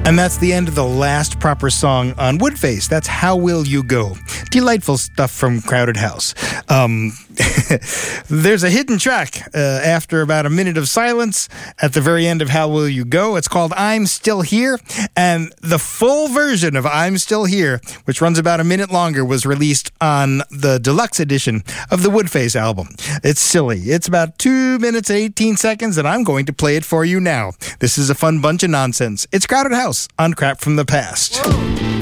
And that's the end of the last proper song on Woodface. That's How Will You Go? Delightful stuff from Crowded House. There's a hidden track after about a minute of silence at the very end of How Will You Go? It's called I'm Still Here. And the full version of I'm Still Here, which runs about a minute longer, was released on the deluxe edition of the Woodface album. It's silly. It's about 2 minutes and 18 seconds, and I'm going to play it for you now. This is a fun bunch of nonsense. It's Crowded House on Crap from the Past. Whoa.